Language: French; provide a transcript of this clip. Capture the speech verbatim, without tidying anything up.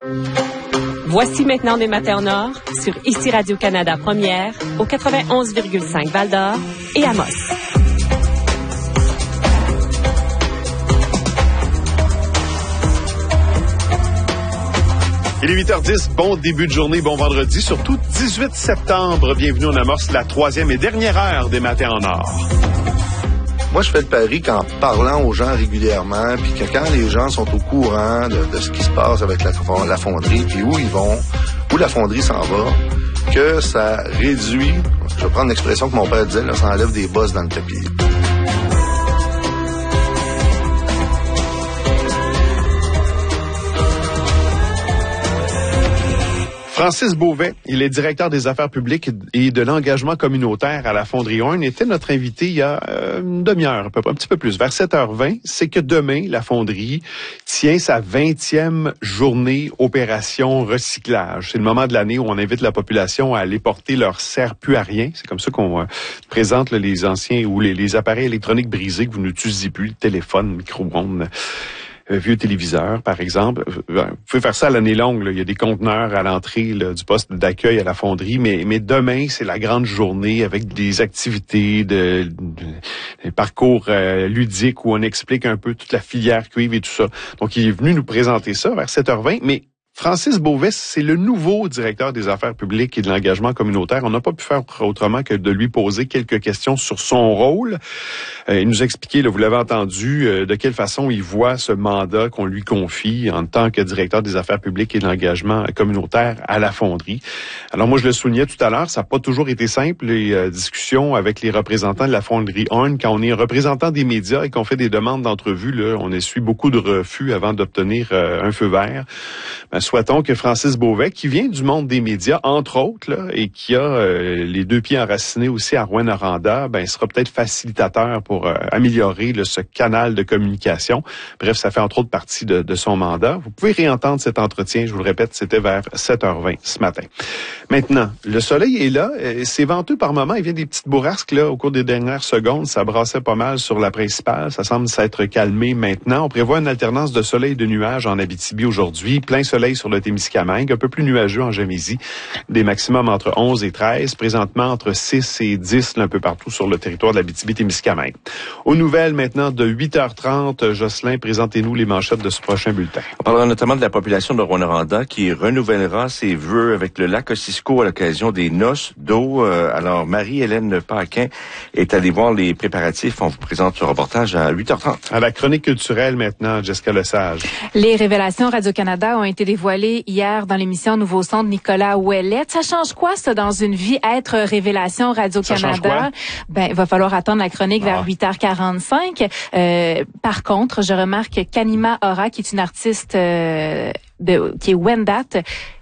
Voici maintenant des matins en or sur Ici Radio-Canada Première au quatre-vingt-onze virgule cinq Val-d'Or et Amos. Il est huit heures dix, bon début de journée, bon vendredi, surtout dix-huit septembre. Bienvenue, on amorce la troisième et dernière heure des matins en or. Moi, je fais le pari qu'en parlant aux gens régulièrement, puis que quand les gens sont au courant de, de ce qui se passe avec la, la fonderie, puis où ils vont, où la fonderie s'en va, que ça réduit, je vais prendre l'expression que mon père disait, là, ça enlève des bosses dans le tapis. Francis Beauvais, il est directeur des affaires publiques et de l'engagement communautaire à la Fonderie Horn, était notre invité il y a euh, une demi-heure, à peu près, un petit peu plus, vers sept heures vingt. C'est que demain, la Fonderie tient sa vingtième journée opération recyclage. C'est le moment de l'année où on invite la population à aller porter leur serre-plus à rien. C'est comme ça qu'on euh, présente là, les anciens ou les, les appareils électroniques brisés que vous n'utilisez plus, le téléphone, le micro-ondes. Vieux téléviseur, par exemple. Vous pouvez faire ça à l'année longue. Là. Il y a des conteneurs à l'entrée là, du poste d'accueil à la fonderie, mais, mais demain, c'est la grande journée avec des activités, de, de, des parcours euh, ludiques où on explique un peu toute la filière cuivre et tout ça. Donc, il est venu nous présenter ça vers sept heures vingt, mais Francis Beauvais, c'est le nouveau directeur des affaires publiques et de l'engagement communautaire. On n'a pas pu faire autrement que de lui poser quelques questions sur son rôle. Euh, il nous a expliqué, là, vous l'avez entendu, euh, de quelle façon il voit ce mandat qu'on lui confie en tant que directeur des affaires publiques et de l'engagement communautaire à la fonderie. Alors moi, je le soulignais tout à l'heure, ça n'a pas toujours été simple, les euh, discussions avec les représentants de la fonderie Horn. Quand on est représentant des médias et qu'on fait des demandes d'entrevue, là, on essuie beaucoup de refus avant d'obtenir euh, un feu vert. Ben, souhaitons que Francis Beauvais, qui vient du monde des médias, entre autres, là, et qui a euh, les deux pieds enracinés aussi à Rouyn-Noranda, ben, sera peut-être facilitateur pour euh, améliorer là, ce canal de communication. Bref, ça fait entre autres partie de, de son mandat. Vous pouvez réentendre cet entretien, je vous le répète, c'était vers sept heures vingt ce matin. Maintenant, le soleil est là, c'est venteux par moment, il vient des petites bourrasques là au cours des dernières secondes, ça brassait pas mal sur la principale, ça semble s'être calmé maintenant. On prévoit une alternance de soleil et de nuages en Abitibi aujourd'hui, plein soleil sur le Témiscamingue, un peu plus nuageux en Gamésie, des maximums entre onze et treize, présentement entre six et dix là, un peu partout sur le territoire de l'Abitibi-Témiscamingue. Aux nouvelles maintenant de huit heures trente, Jocelyn, présentez-nous les manchettes de ce prochain bulletin. On parlera notamment de la population de Rouyn-Noranda qui renouvellera ses vœux avec le lac Ossisco à l'occasion des noces d'eau. Alors, Marie-Hélène Paquin est allée voir les préparatifs. On vous présente ce reportage à huit heures trente. À la chronique culturelle maintenant, Jessica Lesage. Les révélations Radio-Canada ont été dévoilées hier dans l'émission Nouveau Son de Nicolas Ouellette. Ça change quoi, ça, dans une vie, être révélation Radio-Canada? Ben, il va falloir attendre la chronique ah. vers huit heures quarante-cinq. Euh, par contre, je remarque qu'Anima Ora, qui est une artiste euh, de, qui est Wendat,